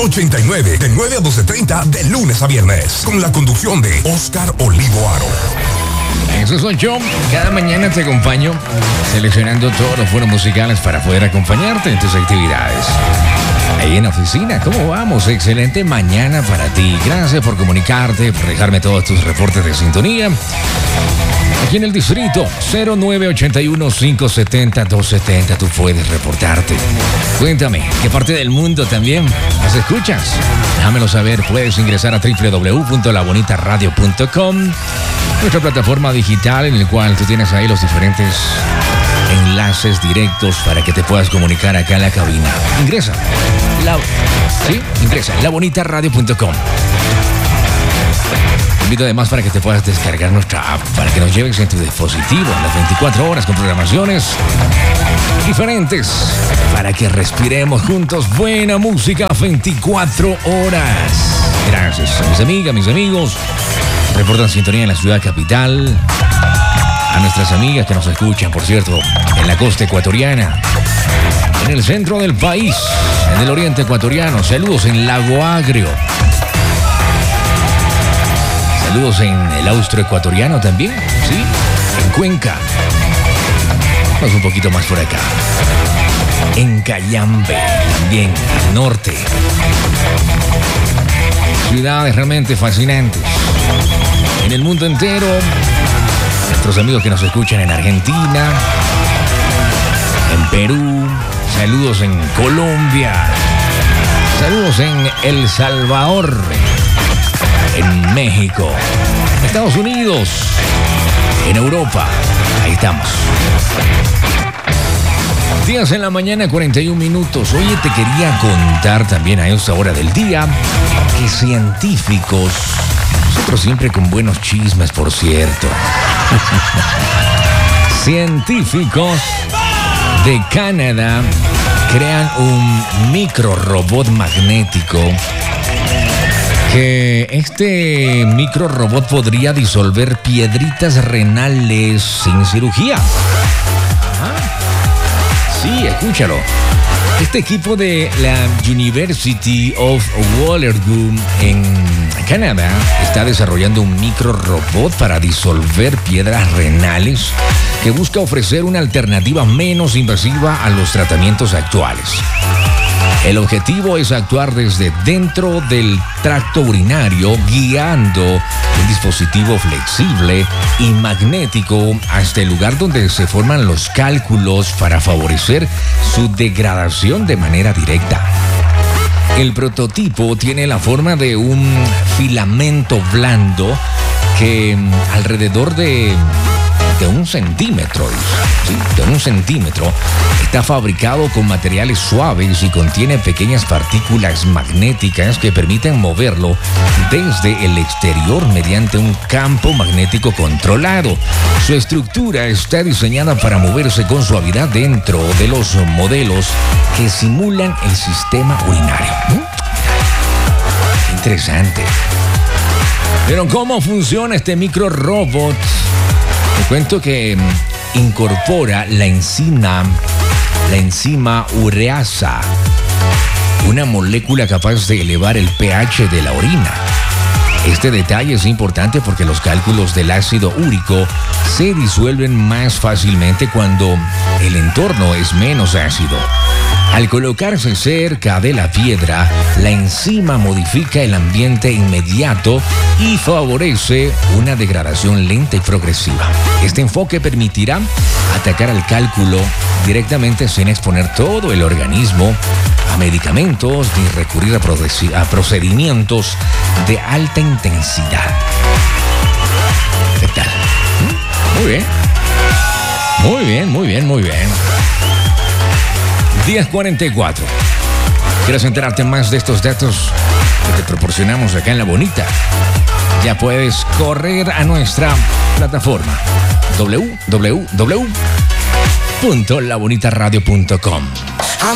89, de 9 a 12:30 de lunes a viernes, con la conducción de Oscar Olivo Aro. Eso soy yo. Cada mañana te acompaño seleccionando todos los buenos musicales para poder acompañarte en tus actividades. Ahí en la oficina, ¿cómo vamos? Excelente mañana para ti. Gracias por comunicarte, por dejarme todos tus reportes de sintonía. Aquí en el distrito, 0981-570-270, tú puedes reportarte. Cuéntame, ¿qué parte del mundo también nos escuchas? Déjamelo saber, puedes ingresar a www.labonitaradio.com, nuestra plataforma digital en la cual tú tienes ahí los diferentes enlaces directos para que te puedas comunicar acá en la cabina. Ingresa, labonitaradio.com. Te invito además para que te puedas descargar nuestra app, para que nos lleves en tu dispositivo las 24 horas con programaciones diferentes, para que respiremos juntos buena música 24 horas. Gracias a mis amigas, mis amigos, reportan sintonía en la ciudad capital, a nuestras amigas que nos escuchan, por cierto, en la costa ecuatoriana, en el centro del país, en el oriente ecuatoriano. Saludos en Lago Agrio. Saludos en el austroecuatoriano también, ¿sí? En Cuenca. Vamos un poquito más por acá. En Cayambe, también al norte. Ciudades realmente fascinantes. En el mundo entero, nuestros amigos que nos escuchan en Argentina, en Perú, saludos en Colombia, saludos en El Salvador, en México, Estados Unidos, en Europa. Ahí estamos. 10 en la mañana, 41 minutos. Oye, te quería contar también a esta hora del día que científicos, nosotros siempre con buenos chismes, por cierto. Científicos de Canadá crean un microrobot magnético que este microrobot podría disolver piedritas renales sin cirugía. Sí, escúchalo. Este equipo de la University of Waterloo en Canadá está desarrollando un microrobot para disolver piedras renales que busca ofrecer una alternativa menos invasiva a los tratamientos actuales. El objetivo es actuar desde dentro del tracto urinario, guiando un dispositivo flexible y magnético hasta el lugar donde se forman los cálculos para favorecer su degradación de manera directa. El prototipo tiene la forma de un filamento blando que alrededor de 1 centímetro, ¿sí? De 1 centímetro, está fabricado con materiales suaves y contiene pequeñas partículas magnéticas que permiten moverlo desde el exterior mediante un campo magnético controlado. Su estructura está diseñada para moverse con suavidad dentro de los modelos que simulan el sistema urinario. Interesante. Pero ¿cómo funciona este microrobot? Te cuento que incorpora la enzima ureasa, una molécula capaz de elevar el pH de la orina. Este detalle es importante porque los cálculos del ácido úrico se disuelven más fácilmente cuando el entorno es menos ácido. Al colocarse cerca de la piedra, la enzima modifica el ambiente inmediato y favorece una degradación lenta y progresiva. Este enfoque permitirá atacar al cálculo directamente sin exponer todo el organismo a medicamentos ni recurrir a procedimientos de alta intensidad. ¿Qué tal? Muy bien. Muy bien, muy bien, muy bien. 10:44. ¿Quieres enterarte más de estos datos que te proporcionamos acá en La Bonita? Ya puedes correr a nuestra plataforma www.labonitaradio.com.